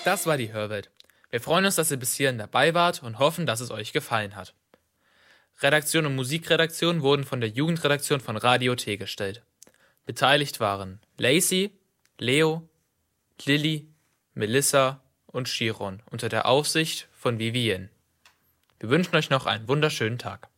Das war die Hörwelt. Wir freuen uns, dass ihr bis hierhin dabei wart und hoffen, dass es euch gefallen hat. Redaktion und Musikredaktion wurden von der Jugendredaktion von Radio T gestellt. Beteiligt waren Lacey, Leo, Lilly, Melissa und Chiron unter der Aufsicht von Vivien. Wir wünschen euch noch einen wunderschönen Tag.